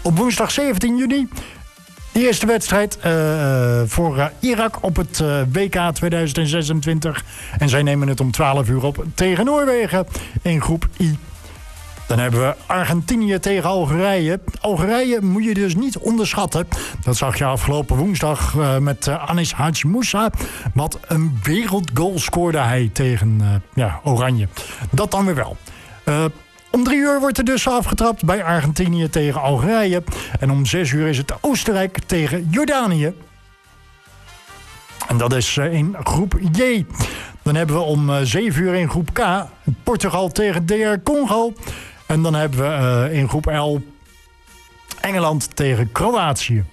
Op woensdag 17 juni... de eerste wedstrijd voor Irak op het WK 2026. En zij nemen het om 12 uur op tegen Noorwegen in groep I. Dan hebben we Argentinië tegen Algerije. Algerije moet je dus niet onderschatten. Dat zag je afgelopen woensdag met Anis Hadji Moussa. Wat een wereldgoal scoorde hij tegen Oranje. Dat dan weer wel. Om 3 uur wordt er dus afgetrapt bij Argentinië tegen Algerije. En om 6 uur is het Oostenrijk tegen Jordanië. En dat is in groep J. Dan hebben we om 7 uur in groep K Portugal tegen DR Congo. En dan hebben we in groep L Engeland tegen Kroatië.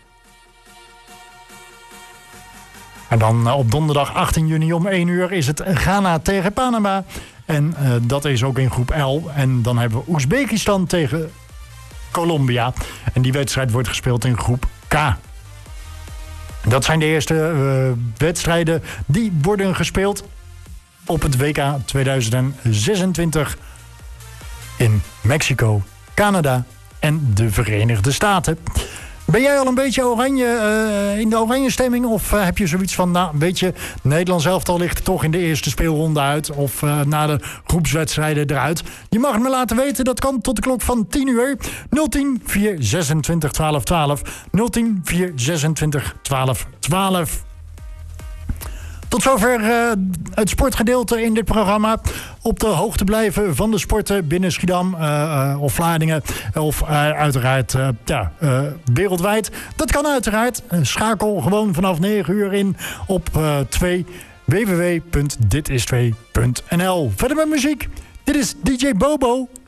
En dan op donderdag 18 juni om 1 uur is het Ghana tegen Panama. En dat is ook in groep L. En dan hebben we Oezbekistan tegen Colombia. En die wedstrijd wordt gespeeld in groep K. Dat zijn de eerste wedstrijden die worden gespeeld op het WK 2026 in Mexico, Canada en de Verenigde Staten. Ben jij al een beetje in de oranje stemming? Of heb je zoiets van, weet je, Nederland elftal ligt toch in de eerste speelronde uit. Of na de groepswedstrijden eruit. Je mag het me laten weten, dat kan tot de klok van 10 uur. 010 426 1212. 010 426 1212. Tot zover het sportgedeelte in dit programma. Op de hoogte blijven van de sporten binnen Schiedam of Vlaardingen. Of uiteraard wereldwijd. Dat kan uiteraard. Schakel gewoon vanaf 9 uur in op www.ditis2.nl. Verder met muziek. Dit is DJ Bobo